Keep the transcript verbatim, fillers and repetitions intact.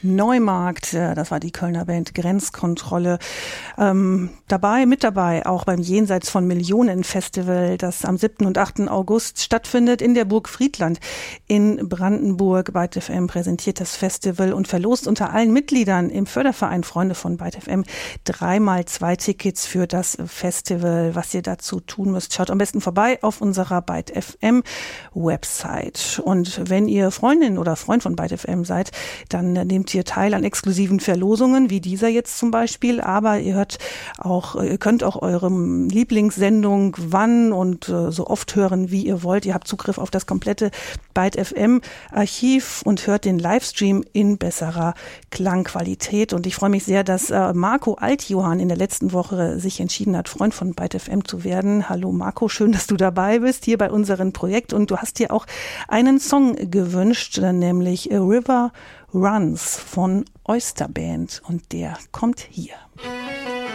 Neumarkt, das war die Kölner Band Grenzkontrolle. Ähm, dabei, mit dabei auch beim Jenseits von Millionen Festival, das am siebten und achten August stattfindet in der Burg Friedland in Brandenburg. Byte F M präsentiert das Festival und verlost unter allen Mitgliedern im Förderverein Freunde von Byte F M dreimal zwei Tickets für das Festival. Was ihr dazu tun müsst, schaut am besten vorbei auf unserer Byte F M Website. Und wenn ihr Freundin oder Freund von Byte F M seid, dann nehmt ihr teil an exklusiven Verlosungen, wie dieser jetzt zum Beispiel, aber ihr hört auch, ihr könnt auch eure Lieblingssendung wann und äh, so oft hören, wie ihr wollt. Ihr habt Zugriff auf das komplette Byte F M Archiv und hört den Livestream in besserer Klangqualität. Und ich freue mich sehr, dass äh, Marco Altjohann in der letzten Woche sich entschieden hat, Freund von Byte F M zu werden. Hallo Marco, schön, dass du dabei bist hier bei unserem Projekt, und du hast dir auch einen Song gewünscht, nämlich A River Runs von Oyster Band, und der kommt hier.